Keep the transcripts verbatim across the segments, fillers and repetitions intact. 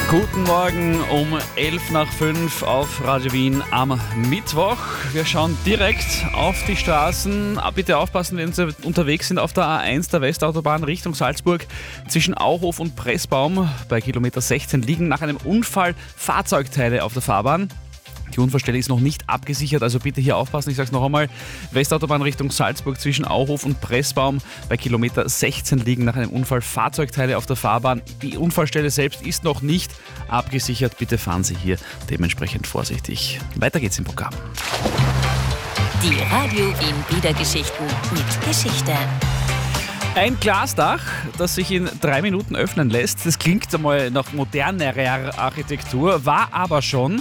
Guten Morgen um elf nach fünf auf Radio Wien am Mittwoch. Wir schauen direkt auf die Straßen. Bitte aufpassen, wenn Sie unterwegs sind auf der A eins der Westautobahn Richtung Salzburg. Zwischen Auhof und Pressbaum bei Kilometer sechzehn liegen nach einem Unfall Fahrzeugteile auf der Fahrbahn. Die Unfallstelle ist noch nicht abgesichert, also bitte hier aufpassen. Ich sage es noch einmal, Westautobahn Richtung Salzburg zwischen Auhof und Pressbaum bei Kilometer sechzehn liegen nach einem Unfall Fahrzeugteile auf der Fahrbahn. Die Unfallstelle selbst ist noch nicht abgesichert. Bitte fahren Sie hier dementsprechend vorsichtig. Weiter geht's im Programm. Die Radio Wien Bildergeschichten mit Geschichte. Ein Glasdach, das sich in drei Minuten öffnen lässt. Das klingt einmal nach modernerer Architektur, war aber schon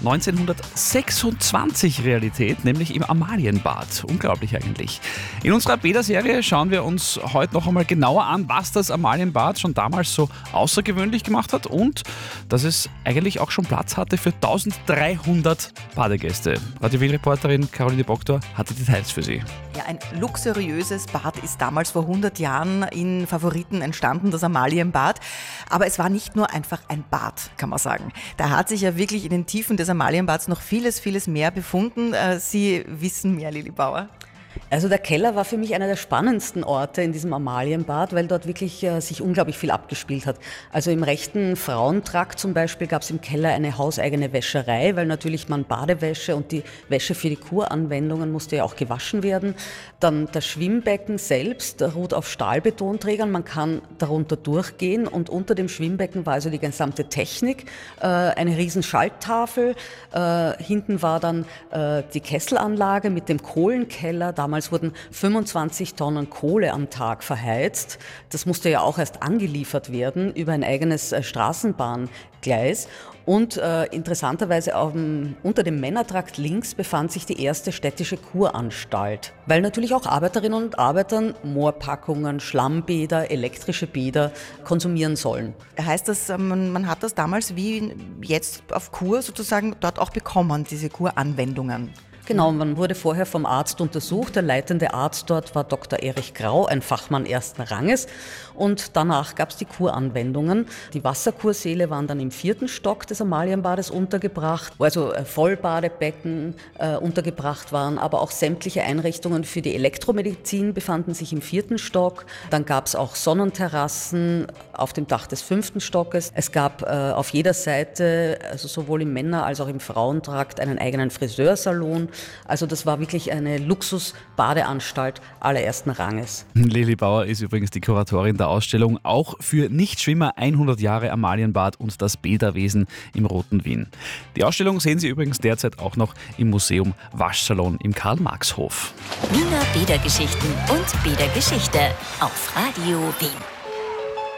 neunzehnhundertsechsundzwanzig Realität, nämlich im Amalienbad. Unglaublich eigentlich. In unserer Bäder-Serie schauen wir uns heute noch einmal genauer an, was das Amalienbad schon damals so außergewöhnlich gemacht hat und dass es eigentlich auch schon Platz hatte für dreizehnhundert Badegäste. Radio Wien-Reporterin Caroline Bogdor hatte Details für Sie. Ja, ein luxuriöses Bad ist damals vor hundert Jahren in Favoriten entstanden, das Amalienbad. Aber es war nicht nur einfach ein Bad, kann man sagen. Da hat sich ja wirklich in den Tiefen des Amalienbads noch vieles, vieles mehr befunden. Sie wissen mehr, Lili Bauer. Also der Keller war für mich einer der spannendsten Orte in diesem Amalienbad, weil dort wirklich äh, sich unglaublich viel abgespielt hat. Also im rechten Frauentrakt zum Beispiel gab es im Keller eine hauseigene Wäscherei, weil natürlich man Badewäsche und die Wäsche für die Kuranwendungen musste ja auch gewaschen werden. Dann das Schwimmbecken selbst ruht auf Stahlbetonträgern, man kann darunter durchgehen und unter dem Schwimmbecken war also die gesamte Technik, äh, eine riesen Schalttafel, äh, hinten war dann äh, die Kesselanlage mit dem Kohlenkeller. Damals wurden fünfundzwanzig Tonnen Kohle am Tag verheizt. Das musste ja auch erst angeliefert werden über ein eigenes äh, Straßenbahngleis. Und äh, interessanterweise auf dem, unter dem Männertrakt links befand sich die erste städtische Kuranstalt. Weil natürlich auch Arbeiterinnen und Arbeiter Moorpackungen, Schlammbäder, elektrische Bäder konsumieren sollen. Heißt das, man, man hat das damals wie jetzt auf Kur sozusagen dort auch bekommen, diese Kuranwendungen? Genau, man wurde vorher vom Arzt untersucht. Der leitende Arzt dort war Doktor Erich Grau, ein Fachmann ersten Ranges. Und danach gab es die Kuranwendungen. Die Wasserkursäle waren dann im vierten Stock des Amalienbades untergebracht, wo also Vollbadebecken äh, untergebracht waren, aber auch sämtliche Einrichtungen für die Elektromedizin befanden sich im vierten Stock. Dann gab es auch Sonnenterrassen auf dem Dach des fünften Stockes. Es gab äh, auf jeder Seite, also sowohl im Männer- als auch im Frauentrakt, einen eigenen Friseursalon. Also das war wirklich eine Luxus-Badeanstalt allerersten Ranges. Lili Bauer ist übrigens die Kuratorin der Ausstellung Auch für Nichtschwimmer hundert Jahre Amalienbad und das Bäderwesen im Roten Wien. Die Ausstellung sehen Sie übrigens derzeit auch noch im Museum Waschsalon im Karl-Marx-Hof. Wiener Bädergeschichten und Bädergeschichte auf Radio Wien.